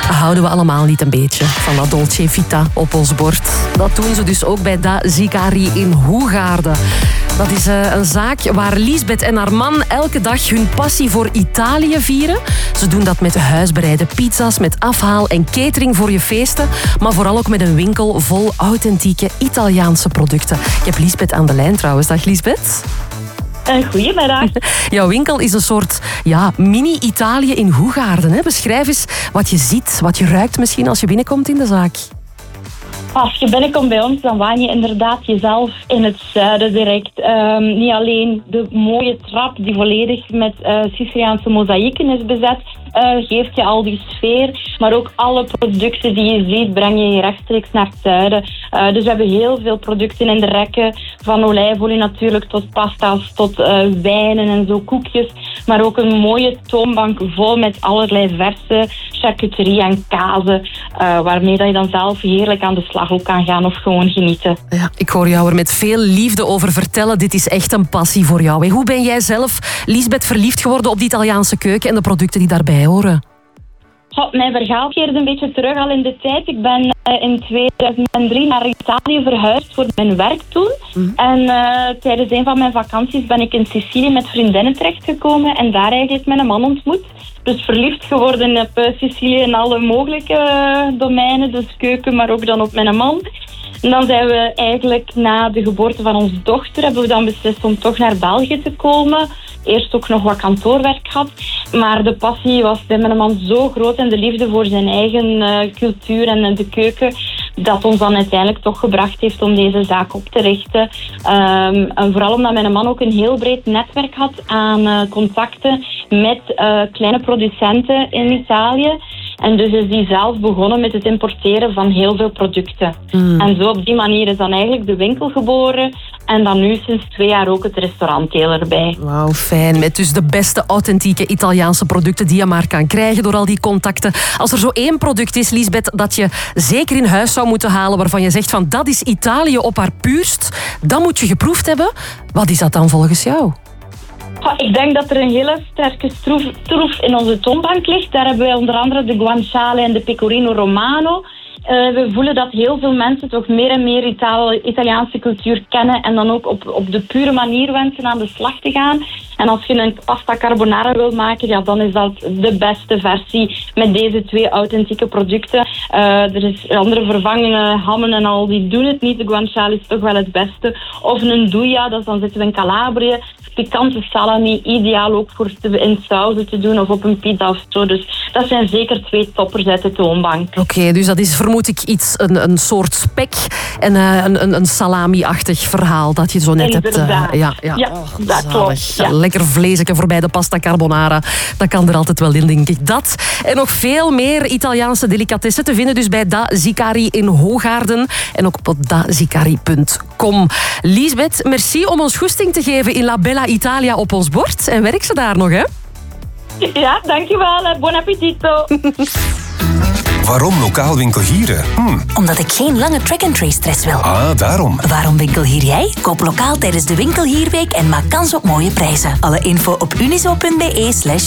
Houden we allemaal niet een beetje van dat Dolce Vita op ons bord? Dat doen ze dus ook bij Da Zicari in Hoegaarden. Dat is een zaak waar Liesbeth en haar man elke dag hun passie voor Italië vieren. Ze doen dat met huisbereide pizza's, met afhaal en catering voor je feesten. Maar vooral ook met een winkel vol authentieke Italiaanse producten. Ik heb Liesbeth aan de lijn trouwens. Dag Liesbeth. Goedemiddag. Jouw winkel is een soort mini-Italië in Hoegaarden. Hè? Beschrijf eens wat je ziet, wat je ruikt misschien als je binnenkomt in de zaak. Als je binnenkomt bij ons, dan waan je inderdaad jezelf in het zuiden direct. Niet alleen de mooie trap die volledig met Siciliaanse mozaïeken is bezet, geeft je al die sfeer. Maar ook alle producten die je ziet, breng je rechtstreeks naar het zuiden. Dus we hebben heel veel producten in de rekken. Van olijfolie natuurlijk tot pasta's, tot wijnen en zo, koekjes. Maar ook een mooie toonbank vol met allerlei verse charcuterie en kazen. Waarmee dat je dan zelf heerlijk aan de slag ook kan gaan of gewoon genieten. Ja, ik hoor jou er met veel liefde over vertellen. Dit is echt een passie voor jou. Hè? Hoe ben jij zelf, Liesbeth, verliefd geworden op de Italiaanse keuken en de producten die daarbij horen? Mijn verhaal keert een beetje terug al in de tijd. Ik ben in 2003 naar Italië verhuisd voor mijn werk toen. En tijdens een van mijn vakanties ben ik in Sicilië met vriendinnen terechtgekomen en daar eigenlijk mijn man ontmoet. Dus verliefd geworden op Sicilië in alle mogelijke domeinen, dus keuken, maar ook dan op mijn man. En dan zijn we eigenlijk na de geboorte van onze dochter, hebben we dan beslist om toch naar België te komen. Eerst ook nog wat kantoorwerk gehad. Maar de passie was bij mijn man zo groot en de liefde voor zijn eigen cultuur en de keuken, dat ons dan uiteindelijk toch gebracht heeft om deze zaak op te richten. En vooral omdat mijn man ook een heel breed netwerk had aan contacten met kleine producenten in Italië. En dus is die zelf begonnen met het importeren van heel veel producten. En zo op die manier is dan eigenlijk de winkel geboren. En dan nu sinds 2 jaar ook het restaurantdeel erbij. Wauw, fijn. Met dus de beste authentieke Italiaanse producten die je maar kan krijgen door al die contacten. Als er zo 1 product is, Liesbeth, dat je zeker in huis zou moeten halen, waarvan je zegt van dat is Italië op haar puurst, dat moet je geproefd hebben. Wat is dat dan volgens jou? Ik denk dat er een hele sterke troef in onze toonbank ligt. Daar hebben wij onder andere de guanciale en de pecorino romano. We voelen dat heel veel mensen toch meer en meer Italiaanse cultuur kennen en dan ook op de pure manier wensen aan de slag te gaan. En als je een pasta carbonara wil maken, ja, dan is dat de beste versie met deze 2 authentieke producten. Er is andere vervangingen, hammen en al, die doen het niet. De guanciale is toch wel het beste. Of een douja, dan zitten we in Calabrië. Pikante salami, ideaal ook voor in sauzen te doen of op een pizza of zo. Dus dat zijn zeker 2 toppers uit de toonbank. Oké, dus dat is vermoed ik iets, een soort spek en een salami-achtig verhaal dat je zo net inderdaad. hebt. Ja, dat klopt. Ja. Lekker vleesje voorbij de pasta carbonara. Dat kan er altijd wel in, denk ik. Dat en nog veel meer Italiaanse delicatessen te vinden dus bij Da Zicari in Hoegaarden en ook op dazicari.com. Liesbeth, merci om ons goesting te geven in La Bella Italia op ons bord. En werk ze daar nog, hè? Ja, dankjewel. Buon appetito. Waarom lokaal winkelhieren? Omdat ik geen lange track-and-trace stress wil. Ah, daarom. Waarom winkelhier jij? Koop lokaal tijdens de winkelhierweek en maak kans op mooie prijzen. Alle info op unizo.be/winkelhier.